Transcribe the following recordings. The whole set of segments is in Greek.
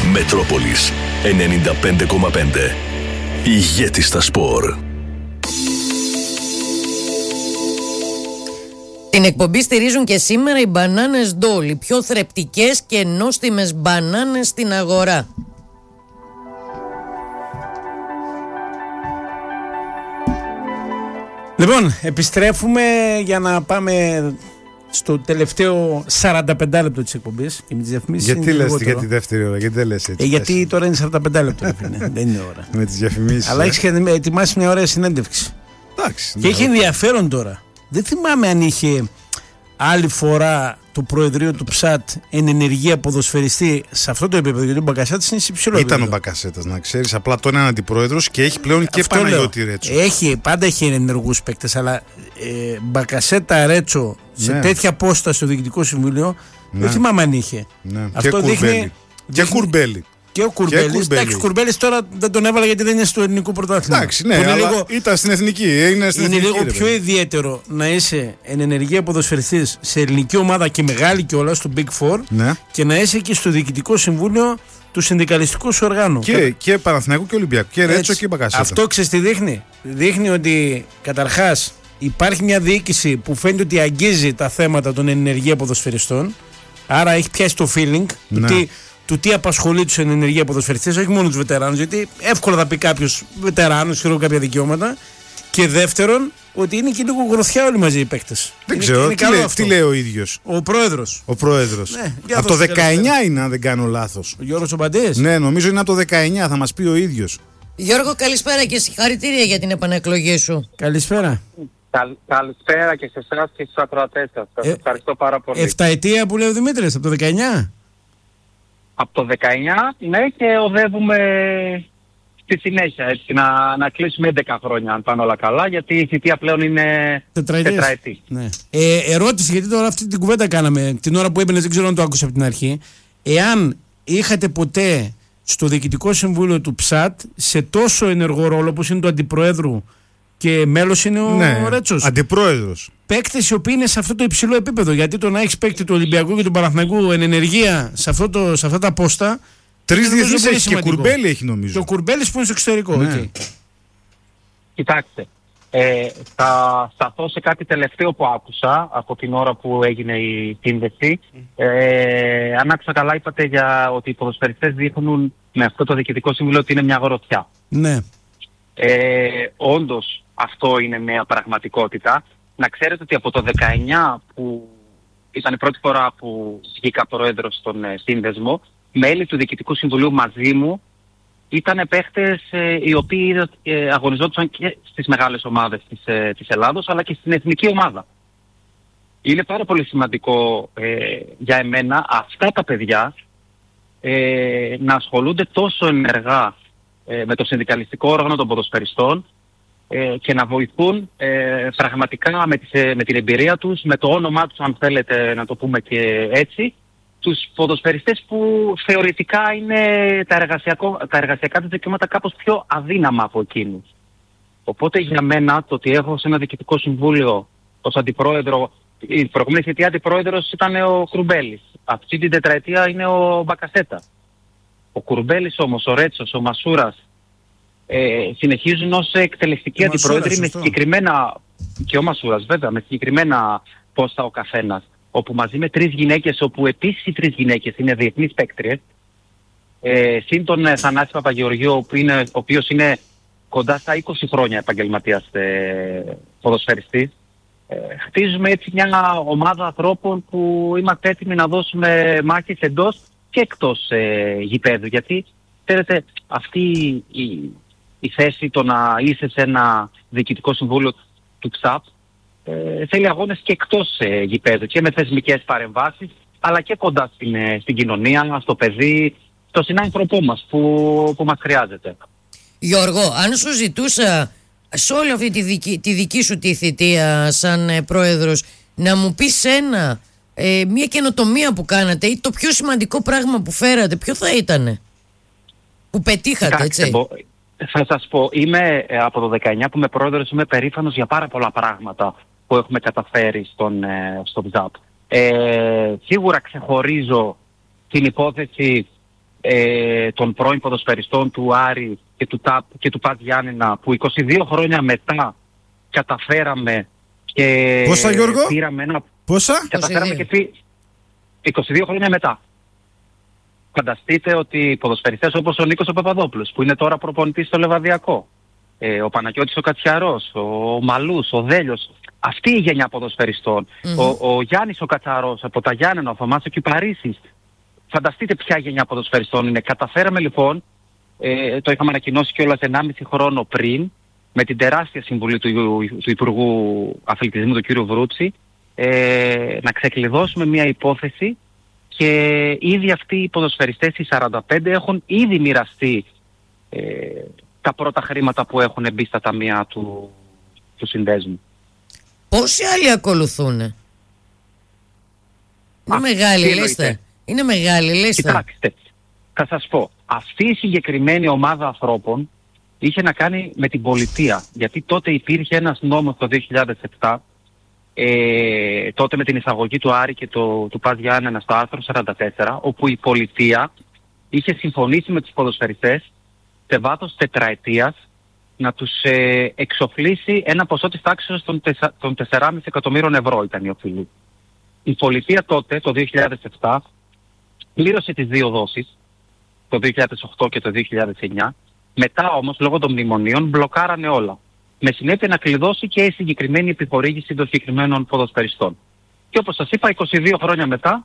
Μετρόπολης 95,5. Ηγέτης στα σπορ. Την εκπομπή στηρίζουν και σήμερα οι μπανάνες Ντόλ, οι πιο θρεπτικές και νόστιμες μπανάνες στην αγορά. Λοιπόν, επιστρέφουμε για να πάμε στο τελευταίο 45 λεπτό της εκπομπής και με τις διαφημίσεις. Γιατί λες για τη δεύτερη ώρα, γιατί δεν λες έτσι? Γιατί τώρα είναι 45 λεπτό, δεν είναι ώρα. Με τις διαφημίσεις. Αλλά έχεις ετοιμάσει μια ωραία συνέντευξη. Εντάξει. Και έχει ενδιαφέρον τώρα. Δεν θυμάμαι αν είχε άλλη φορά το Προεδρείο του ΨΑΤ εν ενεργεία ποδοσφαιριστή σε αυτό το επίπεδο, γιατί ο Μπακασέτας είναι σε υψηλό επίπεδο. Ήταν ο Μπακασέτας, να ξέρεις. Απλά τώρα είναι αντιπρόεδρος και έχει πλέον και Παναγιώτη Ρέτσο. Πάντα έχει ενεργούς παίκτες, αλλά Μπακασέτα Ρέτσο σε τέτοια πόστα στο Διοικητικό Συμβούλιο δεν θυμάμαι αν είχε. Ναι. Αυτό δείχνει. Και Κουρμπέλη. Και ο Κουρμπέλης. Εντάξει, ο Κουρμπέλης τώρα δεν τον έβαλα γιατί δεν είναι στο ελληνικό πρωτάθλημα. Εντάξει, ναι, αλλά λίγο, ήταν στην εθνική. Είναι λίγο πιο ιδιαίτερο να είσαι εν ενεργεία ποδοσφαιριστής σε ελληνική ομάδα και μεγάλη κιόλας, στο Big Four, ναι, και να είσαι και στο Διοικητικό Συμβούλιο του συνδικαλιστικού σου οργάνου. Και Παναθηναϊκού και Ολυμπιακού. Και Ρέτσο και Μπακασέτα. Αυτό ξέρεις τι δείχνει? Δείχνει ότι καταρχάς υπάρχει μια διοίκηση που φαίνεται ότι αγγίζει τα θέματα των ενεργεία ποδοσφαιριστών. Άρα έχει πιάσει το feeling του τι απασχολεί τους εν ενεργεία ποδοσφαιριστές, όχι μόνο τους βετεράνους, γιατί εύκολα θα πει κάποιος βετεράνους, ξέρω κάποια δικαιώματα. Και δεύτερον, ότι είναι και λίγο γροθιά όλοι μαζί οι παίκτες. Δεν ξέρω, τι λέει ο ίδιος. Ο πρόεδρος. Ναι, από το 19 είναι, αν δεν κάνω λάθος. Ο Γιώργος Ομπαντής. Ναι, νομίζω είναι από το 19, θα μας πει ο ίδιος. Γιώργο, καλησπέρα και συγχαρητήρια για την επανεκλογή σου. Καλησπέρα. Καλησπέρα και σε εσάς και στους ακροατές σας. Σας ευχαριστώ πάρα πολύ. 7 ετία που λέει ο Δημήτρης, από το 19. Από το 19, ναι, και οδεύουμε στη συνέχεια, έτσι, να κλείσουμε 11 χρόνια, αν πάνε όλα καλά, γιατί η θητεία πλέον είναι τετραετή. Ναι. Ερώτηση, γιατί τώρα αυτή την κουβέντα κάναμε την ώρα που έμπαινες, δεν ξέρω αν το άκουσα από την αρχή. Εάν είχατε ποτέ στο Διοικητικό Συμβούλιο του ΨΑΤ σε τόσο ενεργό ρόλο όπως είναι του Αντιπροέδρου και μέλος είναι ο Ρέτσος. Αντιπρόεδρος. Παίκτες οι οποίοι είναι σε αυτό το υψηλό επίπεδο. Γιατί το να έχεις παίκτη του Ολυμπιακού και του Παναθηναϊκού εν ενεργεία σε αυτά τα πόστα. 3 διεθνείς έχει και Κουρμπέλη έχει, νομίζω. Και ο Κουρμπέλης που είναι στο εξωτερικό. Ναι. Okay. Κοιτάξτε, θα σταθώ σε κάτι τελευταίο που άκουσα από την ώρα που έγινε η σύνδεση. Αν άκουσα καλά, είπατε για ότι οι ποδοσφαιριστές δείχνουν με αυτό το Διοικητικό Συμβούλιο ότι είναι μια γροθιά. Ναι. Όντως αυτό είναι μια πραγματικότητα. Να ξέρετε ότι από το 19 που ήταν η πρώτη φορά που βγήκα πρόεδρος στον σύνδεσμο, μέλη του Διοικητικού Συμβουλίου μαζί μου ήταν παίχτες οι οποίοι αγωνιζόντουσαν και στις μεγάλες ομάδες της Ελλάδος, αλλά και στην εθνική ομάδα. Είναι πάρα πολύ σημαντικό για εμένα αυτά τα παιδιά να ασχολούνται τόσο ενεργά με το συνδικαλιστικό όργανο των ποδοσφαιριστών και να βοηθούν πραγματικά με την εμπειρία τους, με το όνομά τους, αν θέλετε να το πούμε και έτσι, τους ποδοσφαιριστές που θεωρητικά είναι τα εργασιακά τους δικαιώματα κάπως πιο αδύναμα από εκείνους. Οπότε για μένα το ότι έχω σε ένα Διοικητικό Συμβούλιο ως αντιπρόεδρο, η προηγούμενη θητεία αντιπρόεδρος ήταν ο Κουρμπέλης, αυτή την τετραετία είναι ο Μπακασέτα. Ο Κουρμπέλης όμως, ο Ρέτσος, ο Μασούρας συνεχίζουν ως εκτελεστικοί αντιπρόεδροι με συγκεκριμένα, και ο Μασούρας βέβαια, με συγκεκριμένα πόστα ο καθένας, όπου μαζί με 3 γυναίκες, όπου επίσης οι 3 γυναίκες είναι διεθνείς παίκτριες, συν τον Θανάση Παπαγεωργίου, ο οποίος είναι κοντά στα 20 χρόνια επαγγελματίας ποδοσφαιριστής, χτίζουμε έτσι μια ομάδα ανθρώπων που είμαστε έτοιμοι να δώσουμε μάχες εντός και εκτός γηπέδου, γιατί ξέρετε αυτή η θέση το να είσαι σε ένα Διοικητικό Συμβούλιο του ΨΑΠ θέλει αγώνες και εκτός γηπέδου και με θεσμικές παρεμβάσεις, αλλά και κοντά στην κοινωνία, στο παιδί, στο συνάνθρωπό μας που μας χρειάζεται. Γιώργο, αν σου ζητούσα σε όλη αυτή τη δική σου τη θητεία σαν πρόεδρος να μου πεις μια καινοτομία που κάνατε ή το πιο σημαντικό πράγμα που φέρατε, ποιο θα ήτανε, που πετύχατε? Έτσι. Θα σας πω, είμαι από το 19 που είμαι πρόεδρος, είμαι περήφανος για πάρα πολλά πράγματα που έχουμε καταφέρει στον ΖΑΠ. Σίγουρα ξεχωρίζω την υπόθεση των πρώην ποδοσφαιριστών του Άρη και του ΠΑΣ Γιάννενα, που 22 χρόνια μετά καταφέραμε και πόσα, Γιώργο? Πήραμε ένα... Πόσα? Καταφέραμε 22. Και 22 χρόνια μετά. Φανταστείτε ότι ποδοσφαιριστές όπως ο Νίκος ο Παπαδόπουλος, που είναι τώρα προπονητής στο Λεβαδιακό, ο Παναγιώτης ο Κατσιαρός, ο Μαλούς, ο Δέλιος, αυτή η γενιά ποδοσφαιριστών, ο Γιάννης ο Κατσαρός από τα Γιάννενα, ο Θωμάς ο Κυπαρίσης, φανταστείτε ποια γενιά ποδοσφαιριστών είναι. Καταφέραμε λοιπόν, το είχαμε ανακοινώσει κιόλας 1,5 χρόνο πριν, με την τεράστια συμβουλή του Υπουργού Αθλητισμού, του κ. Βρούτση, να ξεκλειδώσουμε μια υπόθεση, και ήδη αυτοί οι ποδοσφαιριστές, οι 45, έχουν ήδη μοιραστεί τα πρώτα χρήματα που έχουν μπει στα ταμεία του συνδέσμου. Πόσοι άλλοι ακολουθούν? Είναι μεγάλη λίστα. Είναι μεγάλη λίστα. Κοιτάξτε, θα σας πω, αυτή η συγκεκριμένη ομάδα ανθρώπων είχε να κάνει με την πολιτεία, γιατί τότε υπήρχε ένας νόμος το 2007, τότε με την εισαγωγή του Άρη και του ΠΑΣ Γιάννενα στο άρθρο 44, όπου η πολιτεία είχε συμφωνήσει με τους ποδοσφαιριστές σε βάθος τετραετίας να τους εξοφλήσει ένα ποσό της τάξης των 4,5 εκατομμύρων ευρώ ήταν η οφειλή. Η πολιτεία τότε, το 2007, πλήρωσε τις 2 δόσεις, το 2008 και το 2009, μετά όμως λόγω των μνημονίων μπλοκάρανε όλα. Με συνέπεια να κλειδώσει και η συγκεκριμένη επιχορήγηση των συγκεκριμένων ποδοσφαιριστών. Και όπως σας είπα, 22 χρόνια μετά,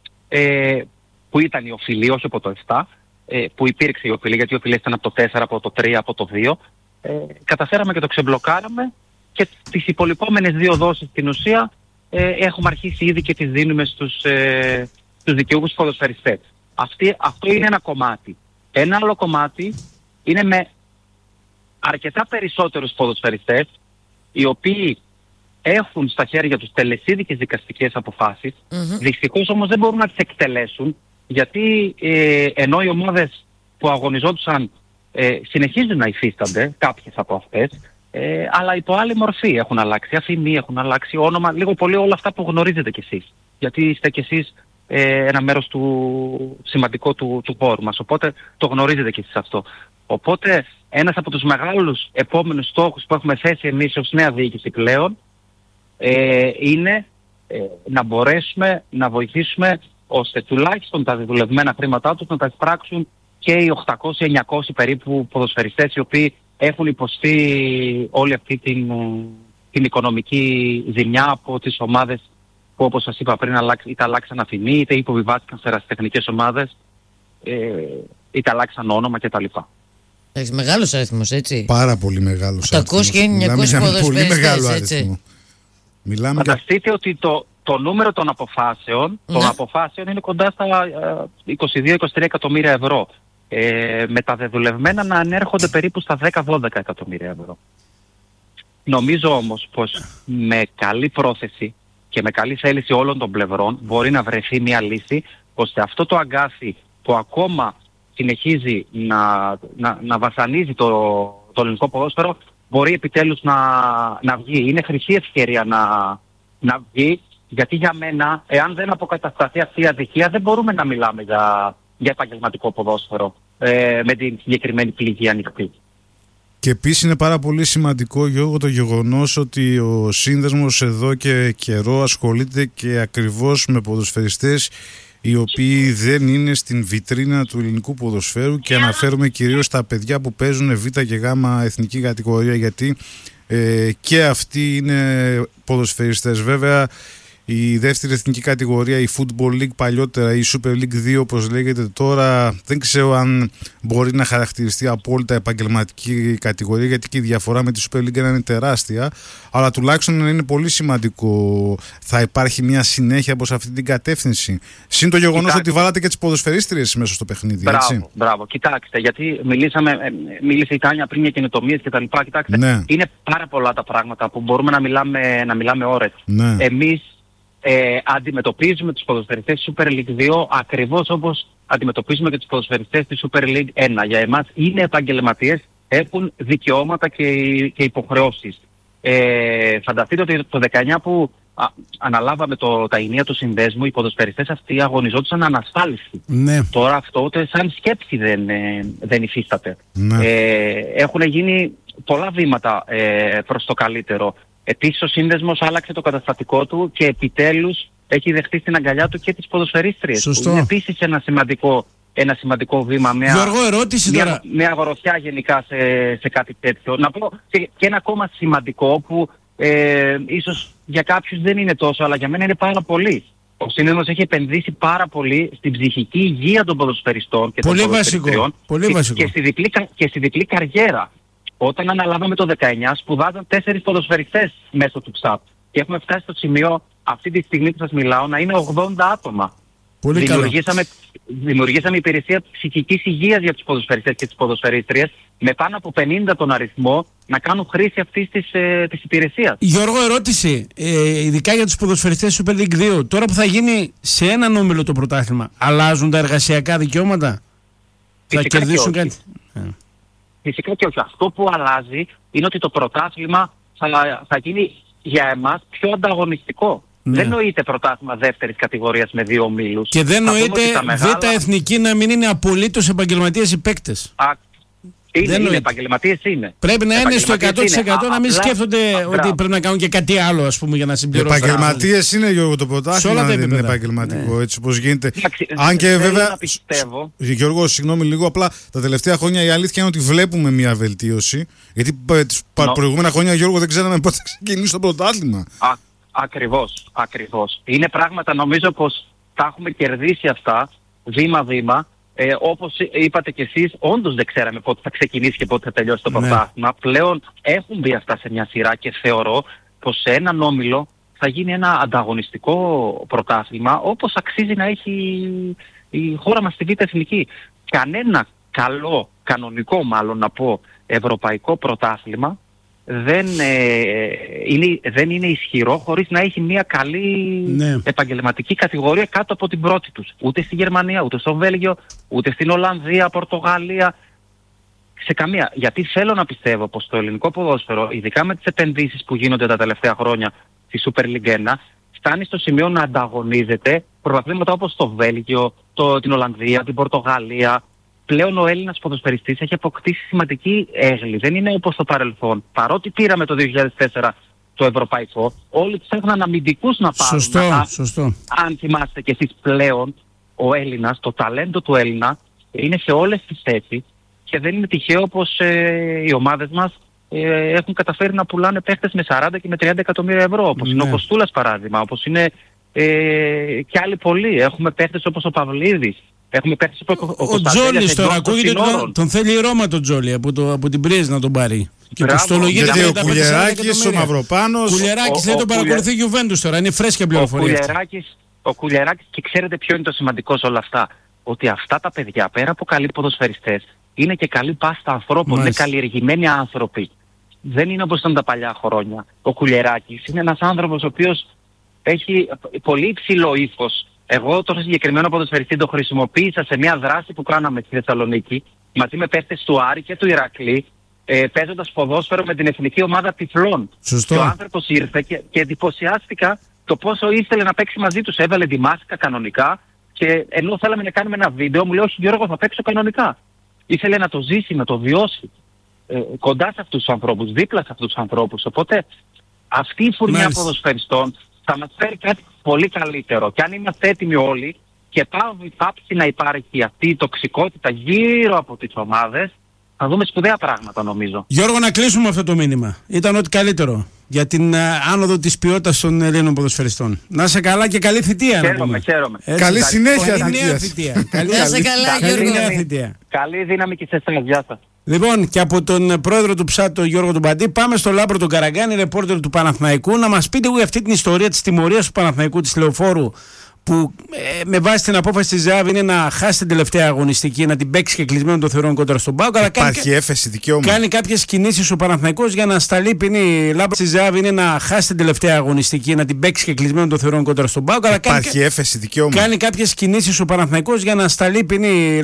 που ήταν η οφειλή, όχι από το 7, που υπήρξε η οφειλή, γιατί η οφειλή ήταν από το 4, από το 3, από το 2, καταφέραμε και το ξεμπλοκάραμε, και τις υπολοιπόμενες 2 δόσεις στην ουσία έχουμε αρχίσει ήδη και τις δίνουμε στους δικαιούχους ποδοσφαιριστές. Αυτό είναι ένα κομμάτι. Ένα άλλο κομμάτι είναι με αρκετά περισσότερους ποδοσφαιριστές, οι οποίοι έχουν στα χέρια τους τελεσίδικες δικαστικές αποφάσεις, δυστυχώς όμως δεν μπορούν να τις εκτελέσουν, γιατί ενώ οι ομάδες που αγωνιζόντουσαν συνεχίζουν να υφίστανται, κάποιες από αυτές, αλλά υπό άλλη μορφή. Έχουν αλλάξει αφημί, έχουν αλλάξει όνομα, λίγο πολύ όλα αυτά που γνωρίζετε κι εσείς. Γιατί είστε κι εσείς ένα μέρος σημαντικό του χώρου μας, οπότε το γνωρίζετε κι εσείς αυτό. Οπότε ένας από τους μεγάλους επόμενους στόχους που έχουμε θέσει εμείς ως νέα διοίκηση πλέον είναι να μπορέσουμε να βοηθήσουμε ώστε τουλάχιστον τα δουλευμένα χρήματά τους να τα εισπράξουν και οι 800-900 περίπου ποδοσφαιριστές, οι οποίοι έχουν υποστεί όλη αυτή την οικονομική ζημιά από τις ομάδες που, όπως σας είπα πριν, είτε αλλάξαν αφημί, είτε υποβιβάστηκαν σε ερασιτεχνικές ομάδες, είτε αλλάξαν όνομα κτλ. Έχει μεγάλος αριθμός, έτσι. Πάρα πολύ μεγάλος αριθμός. 800-900 ποδοσφαιριστές, έτσι. Φανταστείτε ότι το νούμερο των αποφάσεων, είναι κοντά στα 22-23 εκατομμύρια ευρώ. Με τα δεδουλευμένα να ανέρχονται περίπου στα 10-12 εκατομμύρια ευρώ. Νομίζω όμως πως με καλή πρόθεση και με καλή θέληση όλων των πλευρών μπορεί να βρεθεί μια λύση, ώστε αυτό το αγκάθι που ακόμα συνεχίζει να βασανίζει το ελληνικό ποδόσφαιρο μπορεί επιτέλους να βγει. Είναι χρυσή ευκαιρία να βγει, γιατί για μένα, εάν δεν αποκατασταθεί αυτή η αδικία, δεν μπορούμε να μιλάμε για επαγγελματικό ποδόσφαιρο με την συγκεκριμένη πληγή ανοιχτή. Και επίσης είναι πάρα πολύ σημαντικό, Γιώργο, το γεγονός ότι ο σύνδεσμος εδώ και καιρό ασχολείται και ακριβώς με ποδοσφαιριστές οι οποίοι δεν είναι στην βιτρίνα του ελληνικού ποδοσφαίρου, και αναφέρομαι κυρίως στα παιδιά που παίζουν Β και Γ εθνική κατηγορία, γιατί και αυτοί είναι ποδοσφαιριστές. Βέβαια η δεύτερη εθνική κατηγορία, η Football League παλιότερα, η Super League 2 όπως λέγεται τώρα, δεν ξέρω αν μπορεί να χαρακτηριστεί απόλυτα επαγγελματική κατηγορία, γιατί και η διαφορά με τη Super League είναι τεράστια, αλλά τουλάχιστον είναι πολύ σημαντικό. Θα υπάρχει μια συνέχεια προς αυτή την κατεύθυνση. Συν το γεγονός ότι βάλατε και τις ποδοσφαιρίστριες μέσα στο παιχνίδι. Μπράβο. Κοιτάξτε, γιατί μίλησε η Τάνια πριν για καινοτομίες κτλ. Κοιτάξτε, ναι. Είναι πάρα πολλά τα πράγματα που μπορούμε να μιλάμε ώρες. Ναι. Εμείς αντιμετωπίζουμε τους ποδοσφαιριστές της Super League 2 ακριβώς όπως αντιμετωπίζουμε και τους ποδοσφαιριστές της Super League 1. Για εμάς είναι επαγγελματίες, έχουν δικαιώματα και υποχρεώσεις. Φανταστείτε ότι το 19 που αναλάβαμε τα ενία του συνδέσμου, οι ποδοσφαιριστές αυτοί αγωνιζόντουσαν ανασφάλιστοι. Ναι. Τώρα αυτό ούτε σαν σκέψη δεν υφίσταται. Ναι. Έχουν γίνει πολλά βήματα προς το καλύτερο. Επίσης ο σύνδεσμος άλλαξε το καταστατικό του και επιτέλους έχει δεχτεί στην αγκαλιά του και τις ποδοσφαιρίστριες. Σωστό. Είναι επίσης ένα σημαντικό βήμα. Γιώργο, ερώτηση τώρα. Μια γοροθιά γενικά σε κάτι τέτοιο. Να πω και ένα ακόμα σημαντικό που ίσως για κάποιους δεν είναι τόσο, αλλά για μένα είναι πάρα πολύ. Ο σύνδεσμος έχει επενδύσει πάρα πολύ στην ψυχική υγεία των ποδοσφαιριστών και Πολύ των ποδοσφαιριστριών βασικό. και στη διπλή καριέρα. Όταν αναλάβαμε το 19, σπουδάζαν 4 ποδοσφαιριστές μέσω του ΨΑΠ. Και έχουμε φτάσει στο σημείο, αυτή τη στιγμή που σας μιλάω, να είναι 80 άτομα. Πολύ Δημιουργήσαμε υπηρεσία ψυχικής υγείας για τους ποδοσφαιριστές και τις ποδοσφαιρίστριες, με πάνω από 50 τον αριθμό να κάνουν χρήση αυτής της υπηρεσίας. Γιώργο, ερώτηση. Ειδικά για τους ποδοσφαιριστές Super League 2. Τώρα που θα γίνει σε έναν όμιλο το πρωτάθλημα, αλλάζουν τα εργασιακά δικαιώματα? Θα κερδίσουν κάτι? Φυσικά και όχι. Αυτό που αλλάζει είναι ότι το πρωτάθλημα θα γίνει για εμάς πιο ανταγωνιστικό. Ναι. Δεν νοείται πρωτάθλημα δεύτερης κατηγορίας με 2 ομίλους. Και δεν νοείται β' εθνική να μην είναι απολύτως επαγγελματίες οι παίκτες. Είναι επαγγελματίες είναι. Πρέπει να είναι στο 100% να μην σκέφτονται ότι πρέπει να κάνουν και κάτι άλλο, ας πούμε, για να συμπληρώσουν. Επαγγελματίες είναι, Γιώργο, το πρωτάθλημα, δεν είναι επαγγελματικό, έτσι όπως γίνεται. Αν και βέβαια, Γιώργο, συγγνώμη λίγο, απλά τα τελευταία χρόνια η αλήθεια είναι ότι βλέπουμε μια βελτίωση. Γιατί τις προηγούμενα χρόνια, Γιώργο, δεν ξέραμε πότε θα ξεκινήσει το πρωτάθλημα. Ακριβώς. Είναι πράγματα, νομίζω πως τα έχουμε κερδίσει αυτά βήμα-βήμα. Όπως είπατε κι εσείς, όντως δεν ξέραμε πότε θα ξεκινήσει και πότε θα τελειώσει το πρωτάθλημα. Πλέον έχουν μπει αυτά σε μια σειρά και θεωρώ πως σε έναν όμιλο θα γίνει ένα ανταγωνιστικό πρωτάθλημα όπως αξίζει να έχει η χώρα μας στη Β' Εθνική. Κανένα καλό, κανονικό μάλλον να πω, ευρωπαϊκό πρωτάθλημα δεν είναι ισχυρό χωρίς να έχει μια καλή επαγγελματική κατηγορία κάτω από την πρώτη τους. Ούτε στη Γερμανία, ούτε στο Βέλγιο, ούτε στην Ολλανδία, Πορτογαλία. Σε καμία. Γιατί θέλω να πιστεύω πως το ελληνικό ποδόσφαιρο, ειδικά με τις επενδύσεις που γίνονται τα τελευταία χρόνια στη Super League 1, φτάνει στο σημείο να ανταγωνίζεται πρωταθλήματα όπως το Βέλγιο, την Ολλανδία, την Πορτογαλία. Πλέον ο Έλληνας ποδοσφαιριστής έχει αποκτήσει σημαντική έγκλη. Δεν είναι όπως το παρελθόν. Παρότι πήραμε το 2004 το ευρωπαϊκό, όλοι ψάχναν αμυντικούς να πάρουν. Σωστό. Αν θυμάστε και εσείς, πλέον ο Έλληνας, το ταλέντο του Έλληνα είναι σε όλες τις θέσεις και δεν είναι τυχαίο πως οι ομάδες μας έχουν καταφέρει να πουλάνε παίχτες με 40 και με 30 εκατομμύρια ευρώ, όπως είναι ο Κοστούλας παράδειγμα, όπως είναι και άλλοι πολλοί. Έχουμε παίχτες όπως ο Παυλίδης. Έχουμε παίχτες όπως ο Τζόλης τώρα ακούγεται ότι τον θέλει η Ρώμα τον Τζόλη από την Πρίζ να τον πάρει. Και γιατί ο Κουλιεράκης, ο Μαυροπάνος. Ο Κουλιεράκης δεν τον παρακολουθεί η Γιουβέντους τώρα, είναι φρέσκια πληροφορία. Ο Κουλιεράκης, και ξέρετε ποιο είναι το σημαντικό σε όλα αυτά? Ότι αυτά τα παιδιά, πέρα από καλοί ποδοσφαιριστές, είναι και καλοί πάστα ανθρώπων, είναι καλλιεργημένοι άνθρωποι. Δεν είναι όπως ήταν τα παλιά χρόνια. Ο Κουλιεράκης είναι ένας άνθρωπος ο οποίος έχει πολύ υψηλό ύφος. Εγώ τον συγκεκριμένο ποδοσφαιριστή το χρησιμοποίησα σε μια δράση που κάναμε στη Θεσσαλονίκη μαζί με παίχτες του Άρη και του Ηρακλή, παίζοντας ποδόσφαιρο με την εθνική ομάδα τυφλών. Σωστό. Και ο άνθρωπος ήρθε και εντυπωσιάστηκα το πόσο ήθελε να παίξει μαζί τους. Έβαλε τη μάσκα κανονικά και ενώ θέλαμε να κάνουμε ένα βίντεο, μου λέει: όχι Γιώργο, θα παίξω κανονικά. Ήθελε να το ζήσει, να το βιώσει. Κοντά σε αυτούς τους ανθρώπους, δίπλα σε αυτούς τους ανθρώπους. Οπότε αυτή η φουρνιά ποδοσφαιριστών θα μας φέρει κάτι πολύ καλύτερο. Και αν είμαστε έτοιμοι όλοι και πάψει να υπάρχει αυτή η τοξικότητα γύρω από τις ομάδες, θα δούμε σπουδαία πράγματα νομίζω. Γιώργο, να κλείσουμε αυτό το μήνυμα. Ήταν ό,τι καλύτερο για την άνοδο της ποιότητας των Ελλήνων ποδοσφαιριστών. Να είσαι καλά και καλή θητεία. Χαίρομαι. Καλή συνέχεια. Να είσαι καλά, Γιώργο. Καλή δύναμη και σε εσάς. Γεια σας. Λοιπόν, και από τον πρόεδρο του ΨΑΤ, τον Γιώργο τον Παντή, πάμε στο Λάμπρο τον Καραγκάνη, ρεπόρτερ του Παναθηναϊκού, να μας πείτε για αυτή την ιστορία της τιμωρίας του Παναθηναϊκού, της Λεωφόρου, που με βάση την απόφαση της ΖΕΑΒ είναι να χάσει την τελευταία αγωνιστική, να την παίξει και κλεισμένο των θερών κόντρα στον ΠΑΟΚ. Υπάρχει έφεση δικαίωμα. Κάνει κάποιες κινήσεις ο Παναθηναϊκός για να σταλεί ποινή. Λάμπρο της ΖΕΑΒ είναι να χάσει την τελευταία αγωνιστική, να την παίξει και κλεισμένο των θερών κόντρα στον ΠΑΟΚ. Υπάρχει έφεση δικαίωμα. Κάνει κάποιες κινήσεις ο Παναθηναϊκός για να σταλεί ποινή.